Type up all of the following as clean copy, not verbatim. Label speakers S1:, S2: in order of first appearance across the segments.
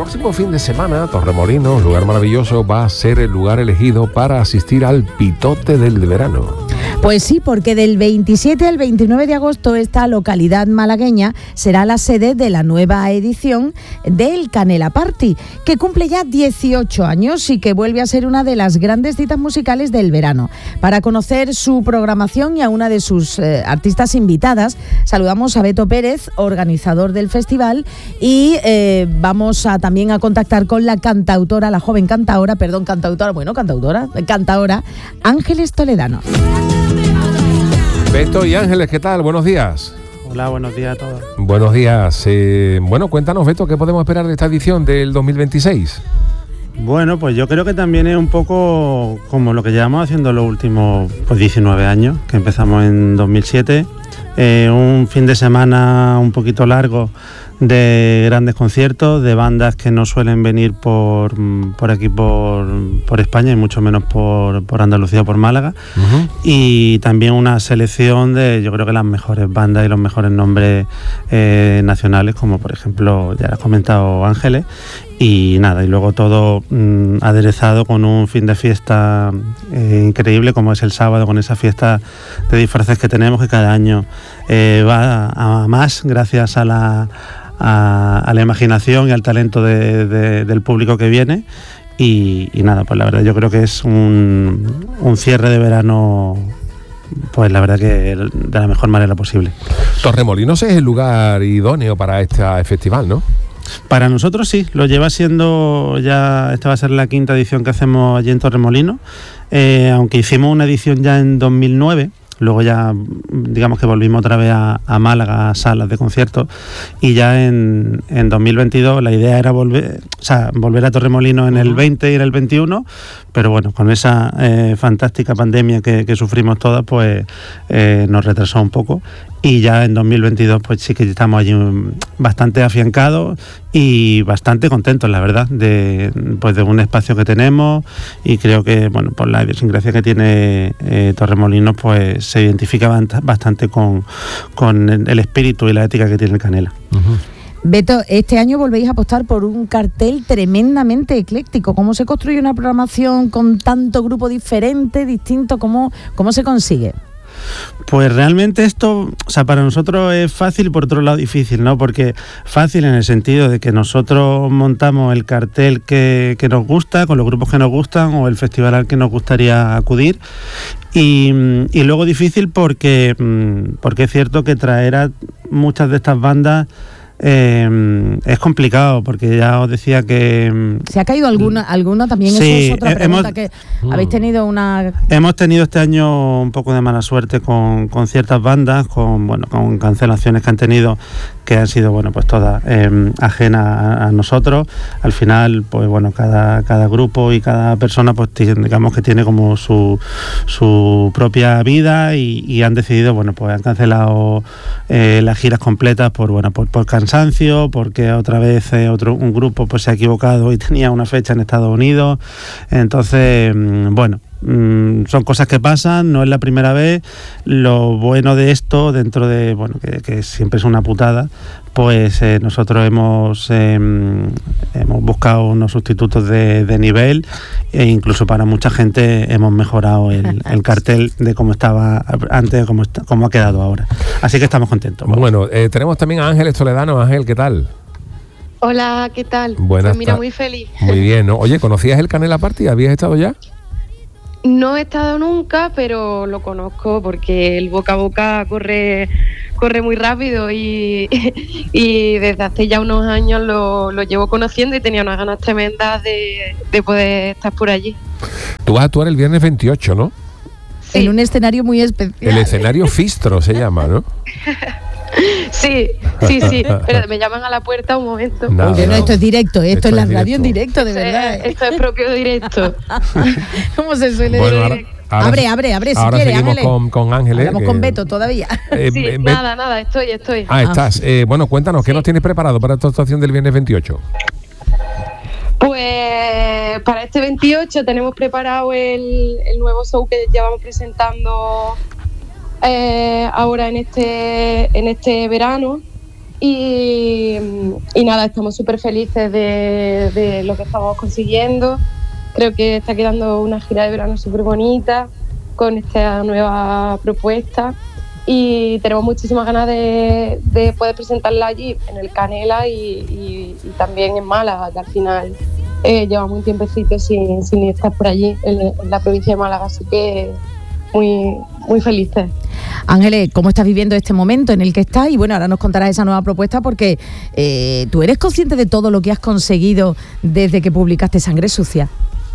S1: próximo fin de semana, Torremolinos, lugar maravilloso, va a ser el lugar elegido para asistir al Pitote del verano.
S2: Pues sí, porque del 27 al 29 de agosto esta localidad malagueña será la sede de la nueva edición del Canela Party, que cumple ya 18 años y que vuelve a ser una de las grandes citas musicales del verano. Para conocer su programación y a una de sus artistas invitadas, saludamos a Beto Pérez, organizador del festival, y vamos también a contactar con la cantautora, la joven cantadora Ángeles Toledano.
S1: Beto y Ángeles, ¿qué tal? Buenos días.
S3: Hola, buenos días a todos.
S1: Buenos días. Bueno, cuéntanos, Beto, ¿qué podemos esperar de esta edición del 2026?
S3: Bueno, pues yo creo que también es un poco como lo que llevamos haciendo los últimos 19 años, que empezamos en 2007. Un fin de semana un poquito largo de grandes conciertos, de bandas que no suelen venir por aquí, por España, y mucho menos por Andalucía o por Málaga. Uh-huh. Y también una selección de, yo creo que las mejores bandas y los mejores nombres nacionales, como por ejemplo, ya has comentado, Ángeles. Y nada, y luego todo aderezado con un fin de fiesta increíble, como es el sábado, con esa fiesta de disfraces que tenemos, que cada año va a más, gracias a la imaginación y al talento del público que viene. Y nada, pues la verdad yo creo que es un cierre de verano, pues la verdad que de la mejor manera posible.
S1: Torremolinos es el lugar idóneo para este festival, ¿no?
S3: Para nosotros sí, lo lleva siendo ya, esta va a ser la quinta edición que hacemos allí en Torremolinos, aunque hicimos una edición ya en 2009, luego ya digamos que volvimos otra vez a Málaga, a salas de conciertos, y ya en 2022 la idea era volver a Torremolinos en el 20 y en el 21, pero bueno, con esa fantástica pandemia que sufrimos todas, pues nos retrasó un poco. Y ya en 2022 pues sí que estamos allí bastante afiancados y bastante contentos, la verdad, de un espacio que tenemos, y creo que bueno, por la idiosincrasia que tiene Torremolinos, pues se identifica bastante con el espíritu y la ética que tiene el Canela.
S2: Uh-huh. Beto, este año volvéis a apostar por un cartel tremendamente ecléctico. ¿Cómo se construye una programación con tanto grupo diferente, distinto? ¿Cómo se consigue?
S3: Pues realmente esto, para nosotros es fácil y por otro lado difícil, ¿no? Porque fácil en el sentido de que nosotros montamos el cartel que nos gusta, con los grupos que nos gustan, o el festival al que nos gustaría acudir. Y luego difícil porque es cierto que traer a muchas de estas bandas es complicado, porque ya os decía que
S2: ¿se ha caído alguna también? Sí, eso es otra pregunta, que habéis tenido hemos tenido este año un poco de mala suerte con ciertas bandas, con cancelaciones que han tenido, que han sido pues todas ajenas a nosotros. Al final, pues bueno, cada grupo y cada persona, pues digamos que tiene como su propia vida, y han decidido, pues han cancelado las giras completas por cansancio, porque otra vez un grupo pues se ha equivocado y tenía una fecha en Estados Unidos. Entonces, son cosas que pasan, no es la primera vez. Lo bueno de esto, dentro de que siempre es una putada, pues nosotros hemos buscado unos sustitutos de nivel, e incluso para mucha gente hemos mejorado el cartel de cómo estaba antes, cómo ha quedado ahora. Así que estamos contentos.
S1: Bueno, tenemos también a Ángeles Toledano. Ángel, ¿qué tal?
S4: Hola, ¿qué tal?
S1: Buenas.
S4: Pues mira, muy feliz.
S1: Muy bien, ¿no? Oye, ¿conocías el Canela Party? ¿Habías estado ya?
S4: No he estado nunca, pero lo conozco porque el boca a boca corre muy rápido, y desde hace ya unos años lo llevo conociendo, y tenía unas ganas tremendas de poder estar por allí.
S1: Tú vas a actuar el viernes 28, ¿no?
S4: Sí.
S2: En un escenario muy especial.
S1: El escenario Fistro se llama, ¿no?
S4: Sí, pero me llaman a la puerta un momento.
S1: No,
S2: esto es directo, esto es la radio en directo, de verdad.
S4: Esto es propio directo.
S2: ¿Cómo se suele decir?
S1: Abre,
S2: si
S1: ahora
S2: quieres,
S1: seguimos con Ángeles.
S2: Hablamos con Beto todavía.
S4: Nada, estoy.
S1: Estás. Bueno, cuéntanos, ¿qué nos tienes preparado para esta actuación del viernes 28?
S4: Pues para este 28 tenemos preparado el nuevo show que llevamos presentando ahora en este verano, Y nada, estamos súper felices de lo que estamos consiguiendo. Creo que está quedando una gira de verano súper bonita con esta nueva propuesta y tenemos muchísimas ganas de poder presentarla allí en el Canela y también en Málaga, que al final llevamos un tiempecito sin estar por allí en la provincia de Málaga, así que muy, muy felices.
S5: Ángeles, ¿cómo estás viviendo este momento en el que estás? Y bueno, ahora nos contarás esa nueva propuesta porque ¿tú eres consciente de todo lo que has conseguido desde que publicaste Sangre Sucia?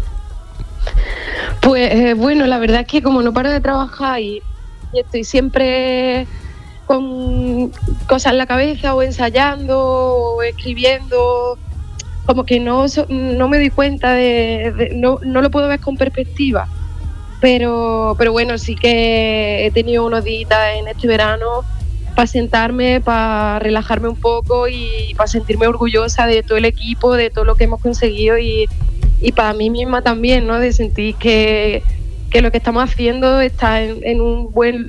S4: Pues bueno, la verdad es que como no paro de trabajar y estoy siempre con cosas en la cabeza o ensayando o escribiendo, como que no me doy cuenta no lo puedo ver con perspectiva. Pero bueno, sí que he tenido unos días en este verano para sentarme, para relajarme un poco y para sentirme orgullosa de todo el equipo, de todo lo que hemos conseguido y para mí misma también, ¿no? De sentir que lo que estamos haciendo está en un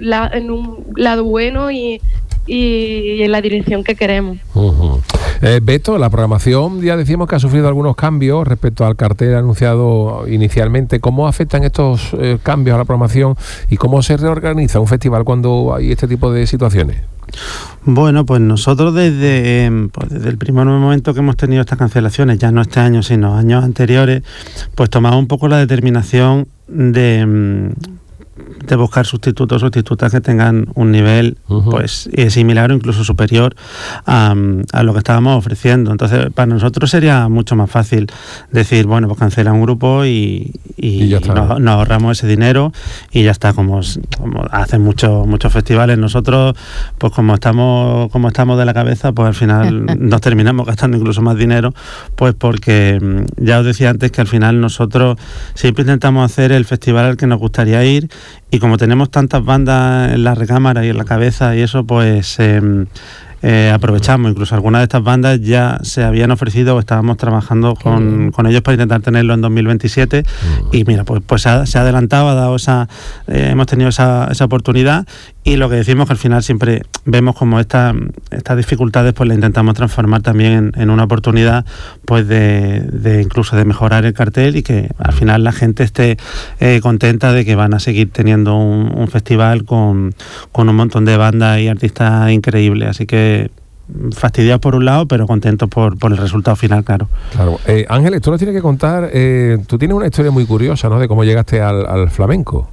S4: lado bueno y en la dirección que queremos.
S1: Uh-huh. Beto, la programación ya decíamos que ha sufrido algunos cambios respecto al cartel anunciado inicialmente. ¿Cómo afectan estos cambios a la programación y cómo se reorganiza un festival cuando hay este tipo de situaciones?
S2: Bueno, pues nosotros desde el primer momento que hemos tenido estas cancelaciones, ya no este año sino años anteriores, pues tomamos un poco la determinación de buscar sustitutas que tengan un nivel pues similar o incluso superior a lo que estábamos ofreciendo. Entonces para nosotros sería mucho más fácil decir, bueno, pues cancela un grupo y nos ahorramos ese dinero y ya está, como hacen muchos festivales. Nosotros pues como estamos de la cabeza, pues al final nos terminamos gastando incluso más dinero, pues porque ya os decía antes que al final nosotros siempre intentamos hacer el festival al que nos gustaría ir. Y como tenemos tantas bandas en la recámara y en la cabeza y eso, pues aprovechamos. Incluso algunas de estas bandas ya se habían ofrecido o estábamos trabajando con ellos para intentar tenerlo en 2027 y mira, pues se ha adelantado, ha dado hemos tenido esa oportunidad y lo que decimos que al final siempre vemos como estas dificultades pues las intentamos transformar también en una oportunidad pues de incluso de mejorar el cartel y que al final la gente esté contenta de que van a seguir teniendo un festival con un montón de bandas y artistas increíbles, así que fastidiados por un lado, pero contentos por el resultado final, claro.
S1: Ángeles, tú nos tienes que contar, tú tienes una historia muy curiosa, ¿no?, de cómo llegaste al flamenco.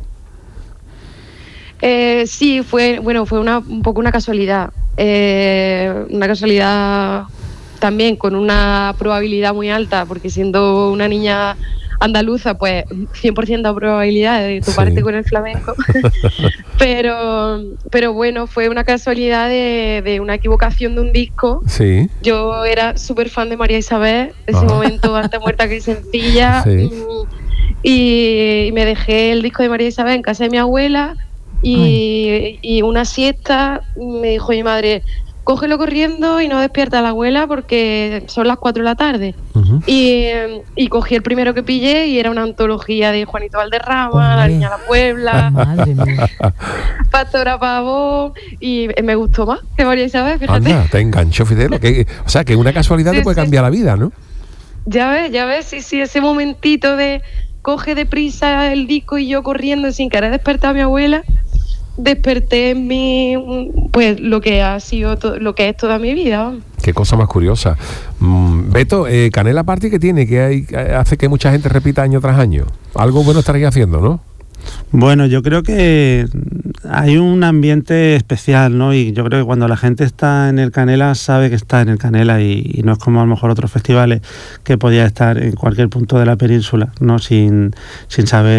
S4: Sí, fue un poco una casualidad. Una casualidad también con una probabilidad muy alta, porque siendo una niña andaluza, pues 100% de probabilidad de toparte con el flamenco. pero bueno, fue una casualidad de una equivocación de un disco. Sí. Yo era súper fan de María Isabel, en ese momento Antes muerta que sencilla. Sí. Y me dejé el disco de María Isabel en casa de mi abuela y una siesta me dijo mi madre, cógelo corriendo y no despierta a la abuela porque son las 4 de la tarde. Y cogí el primero que pillé y era una antología de Juanito Valderrama, La Niña de la Puebla, Pastora Pavón, y me gustó más que María Isabel, fíjate.
S1: Anda, te enganchó, Fidel. O sea, que una casualidad te puede cambiar la vida, ¿no?
S4: Ya ves, sí, ese momentito de coge deprisa el disco y yo corriendo sin querer despertar a mi abuela, desperté en mí pues lo que ha sido lo que es toda mi vida.
S1: Qué cosa más curiosa. Beto, Canela Party, ¿qué tiene? Que hace que mucha gente repita año tras año. Algo bueno estaréis haciendo, ¿no?
S2: Bueno, yo creo que hay un ambiente especial, ¿no? Y yo creo que cuando la gente está en el Canela sabe que está en el Canela y no es como a lo mejor otros festivales que podía estar en cualquier punto de la península, ¿no? Sin saber